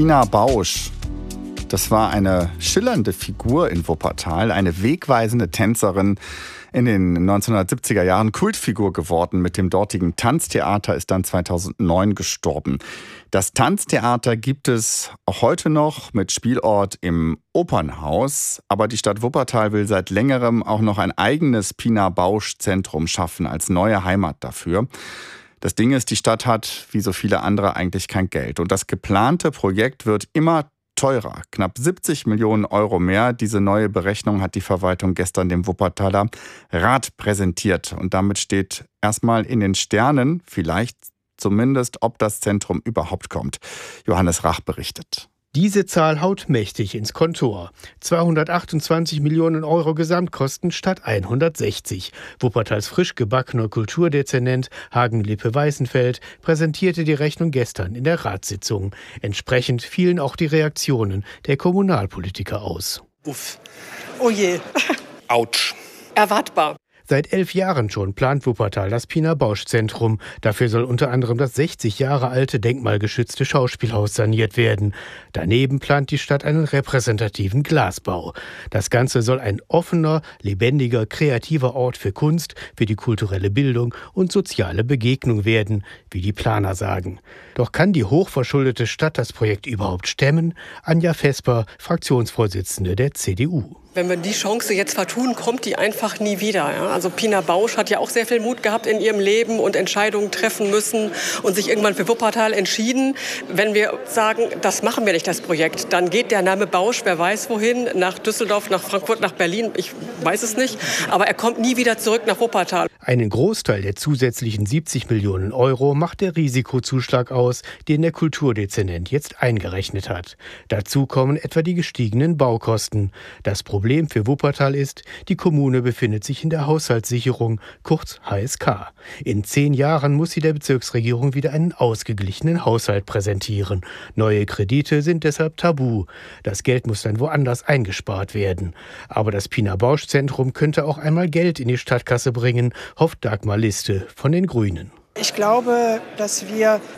Pina Bausch. Das war eine schillernde Figur in Wuppertal, eine wegweisende Tänzerin, in den 1970er Jahren Kultfigur geworden. Mit dem dortigen Tanztheater ist dann 2009 gestorben. Das Tanztheater gibt es auch heute noch mit Spielort im Opernhaus. Aber die Stadt Wuppertal will seit längerem auch noch ein eigenes Pina Bausch-Zentrum schaffen als neue Heimat dafür. Das Ding ist, die Stadt hat, wie so viele andere, eigentlich kein Geld. Und das geplante Projekt wird immer teurer. Knapp 70 Millionen Euro mehr. Diese neue Berechnung hat die Verwaltung gestern dem Wuppertaler Rat präsentiert. Und damit steht erstmal in den Sternen, vielleicht zumindest, ob das Zentrum überhaupt kommt. Johannes Rach berichtet. Diese Zahl haut mächtig ins Kontor. 228 Millionen Euro Gesamtkosten statt 160. Wuppertals frisch gebackener Kulturdezernent Hagen-Lippe-Weißenfeld präsentierte die Rechnung gestern in der Ratssitzung. Entsprechend fielen auch die Reaktionen der Kommunalpolitiker aus. Uff. Oh je. Autsch. Erwartbar. Seit 11 Jahren schon plant Wuppertal das Pina Bausch-Zentrum. Dafür soll unter anderem das 60 Jahre alte denkmalgeschützte Schauspielhaus saniert werden. Daneben plant die Stadt einen repräsentativen Glasbau. Das Ganze soll ein offener, lebendiger, kreativer Ort für Kunst, für die kulturelle Bildung und soziale Begegnung werden, wie die Planer sagen. Doch kann die hochverschuldete Stadt das Projekt überhaupt stemmen? Anja Vesper, Fraktionsvorsitzende der CDU. Wenn wir die Chance jetzt vertun, kommt die einfach nie wieder. Ja? Also Pina Bausch hat ja auch sehr viel Mut gehabt in ihrem Leben und Entscheidungen treffen müssen und sich irgendwann für Wuppertal entschieden. Wenn wir sagen, das machen wir nicht, das Projekt, dann geht der Name Bausch, wer weiß wohin, nach Düsseldorf, nach Frankfurt, nach Berlin, ich weiß es nicht. Aber er kommt nie wieder zurück nach Wuppertal. Einen Großteil der zusätzlichen 70 Millionen Euro macht der Risikozuschlag aus, den der Kulturdezernent jetzt eingerechnet hat. Dazu kommen etwa die gestiegenen Baukosten. Das Problem für Wuppertal ist, die Kommune befindet sich in der Haushaltssicherung, kurz HSK. In 10 Jahren muss sie der Bezirksregierung wieder einen ausgeglichenen Haushalt präsentieren. Neue Kredite sind deshalb tabu. Das Geld muss dann woanders eingespart werden. Aber das Pina Bausch Zentrum könnte auch einmal Geld in die Stadtkasse bringen, hofft Dagmar Liste von den Grünen. Ich glaube, dass wir